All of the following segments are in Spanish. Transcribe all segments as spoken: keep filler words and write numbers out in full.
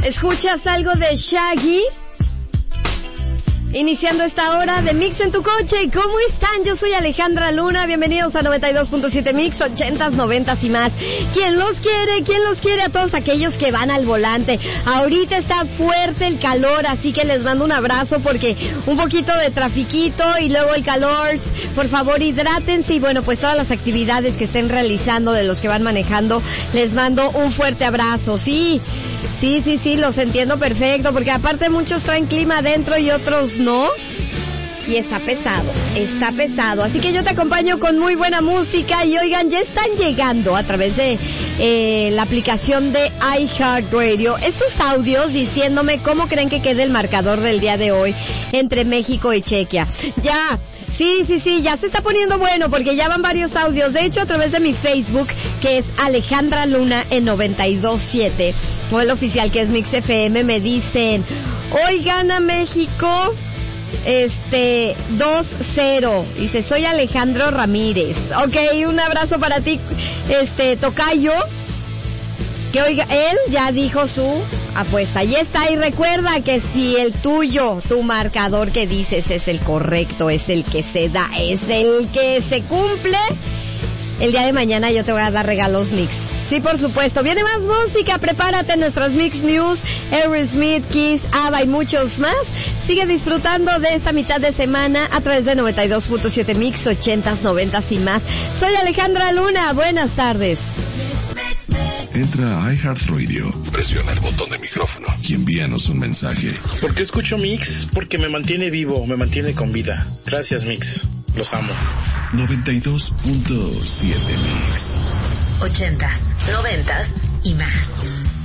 ¿Escuchas algo de Shaggy? Iniciando esta hora de Mix en tu coche. ¿Cómo están? Yo soy Alejandra Luna. Bienvenidos a noventa y dos punto siete Mix, ochentas, noventas y más. ¿Quién los quiere? ¿Quién los quiere? A todos aquellos que van al volante. Ahorita está fuerte el calor, así que les mando un abrazo porque un poquito de trafiquito y luego el calor. Por favor, hidrátense y bueno, pues todas las actividades que estén realizando de los que van manejando, les mando un fuerte abrazo. Sí, sí, sí, sí, los entiendo perfecto porque aparte muchos traen clima adentro y otros no, y está pesado, está pesado, así que yo te acompaño con muy buena música y oigan, ya están llegando a través de eh, la aplicación de iHeartRadio estos audios diciéndome cómo creen que quede el marcador del día de hoy entre México y Chequia. Ya, sí, sí, sí, ya se está poniendo bueno porque ya van varios audios, de hecho a través de mi Facebook que es Alejandra Luna en noventa y dos punto siete o el oficial que es Mix F M me dicen, hoy gana México Este, dos cero. Dice, soy Alejandro Ramírez. Ok, un abrazo para ti, este, tocayo. Que oiga, él ya dijo su apuesta. Ya está, y recuerda que si el tuyo, tu marcador que dices es el correcto, es el que se da, es el que se cumple, el día de mañana yo te voy a dar regalos Mix. Sí, por supuesto. Viene más música. Prepárate en nuestras Mix News. Aerosmith, Kiss, ABBA y muchos más. Sigue disfrutando de esta mitad de semana a través de noventa y dos punto siete Mix, ochentas, noventas y más. Soy Alejandra Luna. Buenas tardes. Entra a iHeartRadio, presiona el botón de micrófono y envíanos un mensaje. ¿Por qué escucho Mix? Porque me mantiene vivo, me mantiene con vida. Gracias, Mix. Los amo. noventa y dos punto siete Mix. Ochentas, noventas y más.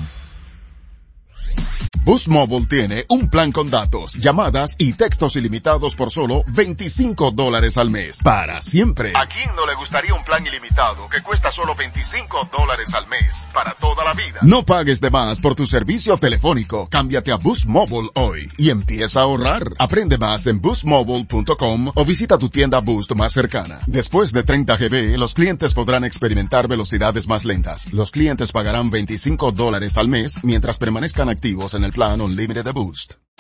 Boost Mobile tiene un plan con datos, llamadas y textos ilimitados por solo veinticinco dólares al mes. Para siempre. ¿A quién no le gustaría un plan ilimitado que cuesta solo veinticinco dólares al mes? Para toda la vida. No pagues de más por tu servicio telefónico. Cámbiate a Boost Mobile hoy y empieza a ahorrar. Aprende más en boost mobile punto com o visita tu tienda Boost más cercana. Después de treinta gigabytes, los clientes podrán experimentar velocidades más lentas. Los clientes pagarán veinticinco dólares al mes mientras permanezcan activos en el plan Unlimited de Boost.